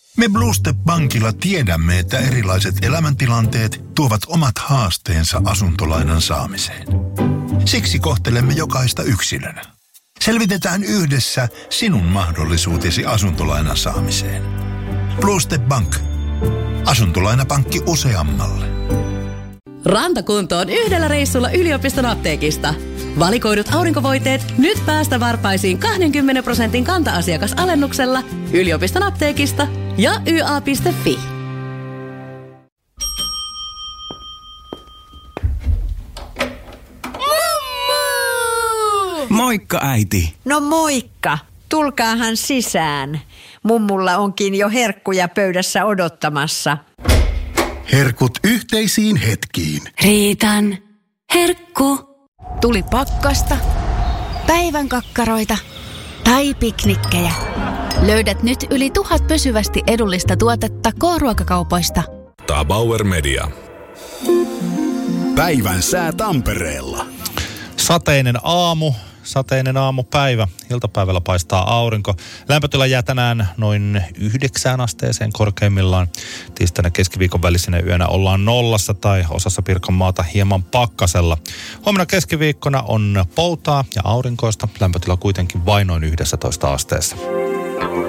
Me Blue Step Bankilla tiedämme, että erilaiset elämäntilanteet tuovat omat haasteensa asuntolainan saamiseen. Siksi kohtelemme jokaista yksilönä. Selvitetään yhdessä sinun mahdollisuutesi asuntolainan saamiseen. Blue Step Bank. Asuntolainapankki useammalle. Rantakuntoon yhdellä reissulla yliopiston apteekista. Valikoidut aurinkovoiteet nyt päästä varpaisiin 20% kanta-asiakasalennuksella yliopiston apteekista ja ya.fi. Moikka, äiti. No moikka. Tulkaahan sisään. Mummulla onkin jo herkkuja pöydässä odottamassa. Herkut yhteisiin hetkiin. Riitan herkku. Tuli pakkasta, päivän kakkaroita tai piknikkejä. Löydät nyt yli 1000 pysyvästi edullista tuotetta K-ruokakaupoista. Bauer Media. Päivän sää Tampereella. Sateinen aamupäivä. Iltapäivällä paistaa aurinko. Lämpötila jää tänään noin 9 asteeseen korkeimmillaan. Tiistaina keskiviikon välisenä yönä ollaan 0 tai osassa Pirkanmaata hieman pakkasella. Huomenna keskiviikkona on poutaa ja aurinkoista. Lämpötila kuitenkin vain noin 11 asteessa.